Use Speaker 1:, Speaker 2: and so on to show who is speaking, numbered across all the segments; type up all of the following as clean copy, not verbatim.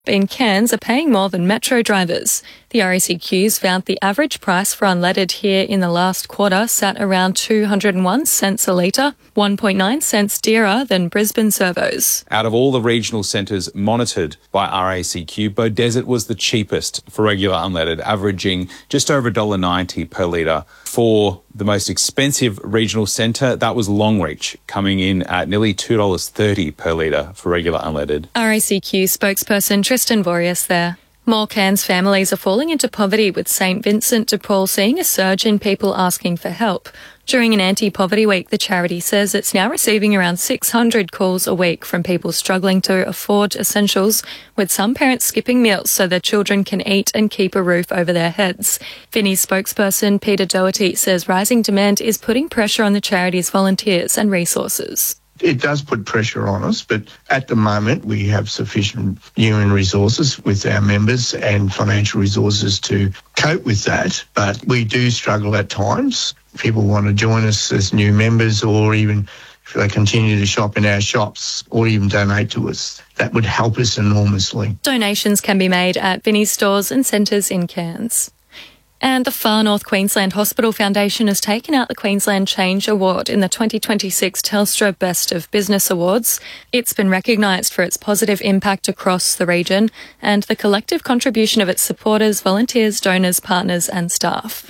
Speaker 1: in Cairns are paying more than metro drivers. The RACQ's found the average price for unleaded here in the last quarter sat around 201 cents a litre, 1.9 cents dearer than Brisbane servos.
Speaker 2: Out of all the regional centres monitored by RACQ, Beaudesert was the cheapest for regular unleaded, averaging just over $1.90 per litre. For the most expensive regional centre, that was Longreach, coming in at nearly $2.30 per litre for regular unleaded.
Speaker 1: RACQ spokesperson Tristan Vorius there. More Cairns families are falling into poverty, with St Vincent de Paul seeing a surge in people asking for help. During an anti-poverty week, the charity says it's now receiving around 600 calls a week from people struggling to afford essentials, with some parents skipping meals so their children can eat and keep a roof over their heads. Vinnie's spokesperson Peter Doherty says rising demand is putting pressure on the charity's volunteers and resources.
Speaker 3: It does put pressure on us, but at the moment we have sufficient human resources with our members and financial resources to cope with that. But we do struggle at times. People want to join us as new members, or even if they continue to shop in our shops or even donate to us. That would help us enormously.
Speaker 1: Donations can be made at Vinnie's stores and centres in Cairns. And the Far North Queensland Hospital Foundation has taken out the Queensland Change Award in the 2026 Telstra Best of Business Awards. It's been recognised for its positive impact across the region and the collective contribution of its supporters, volunteers, donors, partners and staff.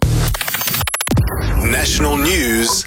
Speaker 4: National news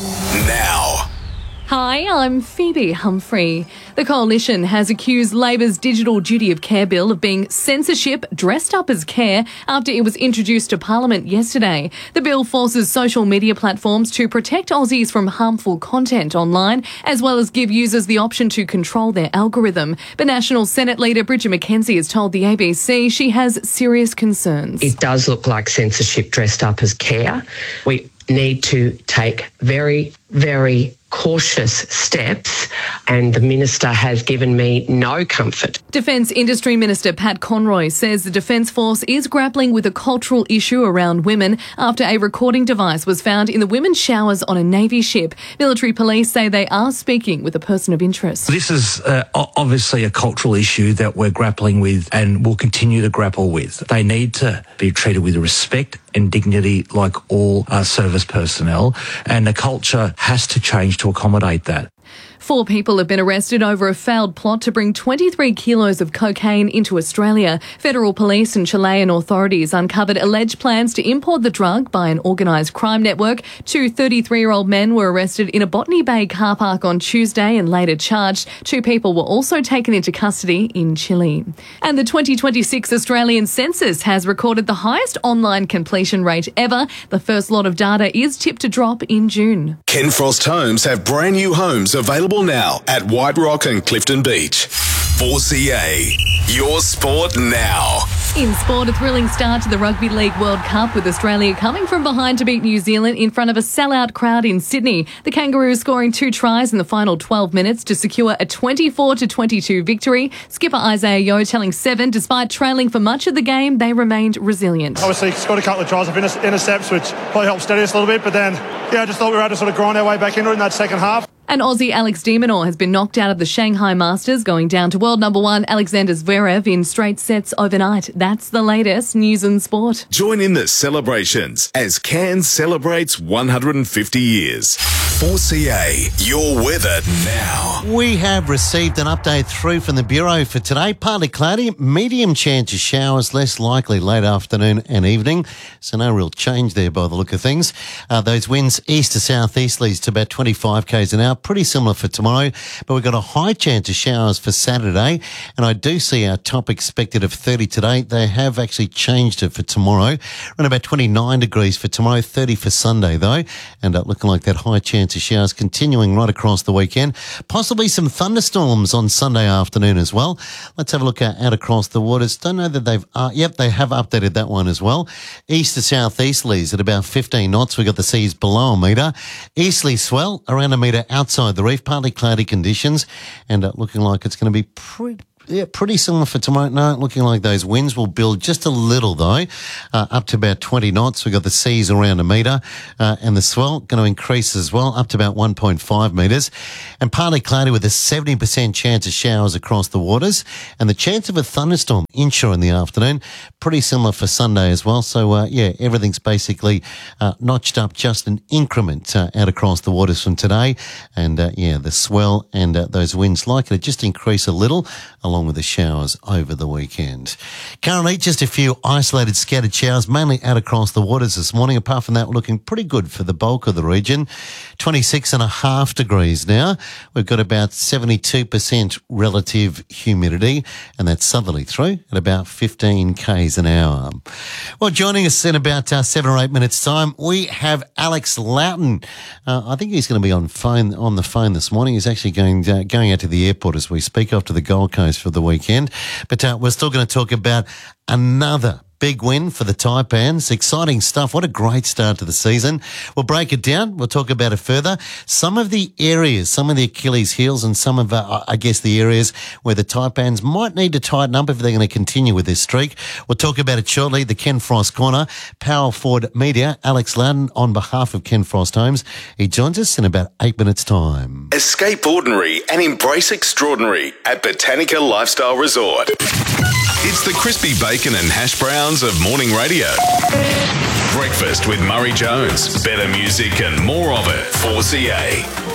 Speaker 4: now.
Speaker 5: Hi, I'm Phoebe Humphrey. The Coalition has accused Labor's Digital Duty of Care bill of being censorship dressed up as care after it was introduced to Parliament yesterday. The bill forces social media platforms to protect Aussies from harmful content online, as well as give users the option to control their algorithm. But National Senate Leader Bridget McKenzie has told the ABC she has serious concerns.
Speaker 6: It does look like censorship dressed up as care. We need to take very, very cautious steps, and the Minister has given me no comfort.
Speaker 5: Defence Industry Minister Pat Conroy says the Defence Force is grappling with a cultural issue around women after a recording device was found in the women's showers on a Navy ship. Military police say they are speaking with a person of interest.
Speaker 7: This is obviously a cultural issue that we're grappling with and will continue to grapple with. They need to be treated with respect and dignity like all service personnel, and the culture has to change to accommodate that.
Speaker 5: 4 people have been arrested over a failed plot to bring 23 kilos of cocaine into Australia. Federal police and Chilean authorities uncovered alleged plans to import the drug by an organised crime network. 2 33-year-old men were arrested in a Botany Bay car park on Tuesday and later charged. 2 people were also taken into custody in Chile. And the 2026 Australian census has recorded the highest online completion rate ever. The first lot of data is tipped to drop in June.
Speaker 4: Ken Frost Homes have brand new homes available now at White Rock and Clifton Beach. 4CA, your sport now.
Speaker 5: In sport, a thrilling start to the Rugby League World Cup, with Australia coming from behind to beat New Zealand in front of a sellout crowd in Sydney. The Kangaroos scoring 2 tries in the final 12 minutes to secure a 24-22 victory. Skipper Isaiah Yeo telling Seven, despite trailing for much of the game, they remained resilient.
Speaker 8: Obviously, scored a couple of tries of intercepts, which probably helped steady us a little bit, but then, I just thought we were able to sort of grind our way back into it in that second half.
Speaker 5: And Aussie Alex de Minaur has been knocked out of the Shanghai Masters, going down to world number 1 Alexander Zverev in straight sets overnight. That's the latest news and sport.
Speaker 4: Join in the celebrations as Cairns celebrates 150 years. 4CA, your weather now.
Speaker 9: We have received an update through from the Bureau for today. Partly cloudy, medium chance of showers, less likely late afternoon and evening. So no real change there by the look of things. Those winds east to southeasterlies to about 25 k's an hour. Pretty similar for tomorrow, but we've got a high chance of showers for Saturday, and I do see our top expected of 30 today. They have actually changed it for tomorrow. Around about 29 degrees for tomorrow, 30 for Sunday though, and looking like that high chance of showers continuing right across the weekend. Possibly some thunderstorms on Sunday afternoon as well. Let's have a look out across the waters. Don't know that they've, they have updated that one as well. East to southeasterlies at about 15 knots. We've got the seas below a metre. Easterly swell around a metre outside the reef, partly cloudy conditions, and looking like it's going to be pretty similar for tomorrow night. Looking like those winds will build just a little, though, up to about 20 knots. We've got the seas around a metre, and the swell going to increase as well, up to about 1.5 metres. And partly cloudy with a 70% chance of showers across the waters, and the chance of a thunderstorm inshore in the afternoon. Pretty similar for Sunday as well. So, everything's basically notched up just an increment out across the waters from today. And, the swell and those winds likely to just increase a little, along with the showers over the weekend. Currently, just a few isolated scattered showers, mainly out across the waters this morning. Apart from that, we're looking pretty good for the bulk of the region. 26.5 degrees now. We've got about 72% relative humidity, and that's southerly through at about 15 k's an hour. Well, joining us in about 7 or 8 minutes' time, we have Alex Loughton. I think he's going to be on the phone this morning. He's actually going out to the airport as we speak, off to the Gold Coast for the weekend. But we're still going to talk about another big win for the Taipans. Exciting stuff. What a great start to the season. We'll break it down. We'll talk about it further. Some of the areas, some of the Achilles heels, and some of, the areas where the Taipans might need to tighten up if they're going to continue with this streak. We'll talk about it shortly. The Ken Frost Corner. Power Ford Media. Alex Loughton on behalf of Ken Frost Homes. He joins us in about 8 minutes' time.
Speaker 4: Escape ordinary and embrace extraordinary at Botanica Lifestyle Resort. It's the crispy bacon and hash browns of morning radio. Breakfast with Murray Jones. Better music and more of it. 4CA.